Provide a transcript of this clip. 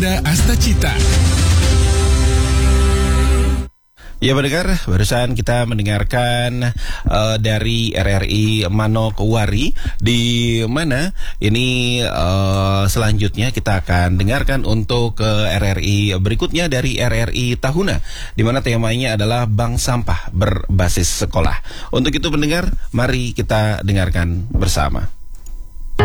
Indra Astacita. Ya pendengar, barusan kita mendengarkan dari RRI Manokwari, di mana ini selanjutnya kita akan dengarkan untuk RRI berikutnya dari RRI Tahuna, di mana temanya adalah bank sampah berbasis sekolah. Untuk itu pendengar, mari kita dengarkan bersama.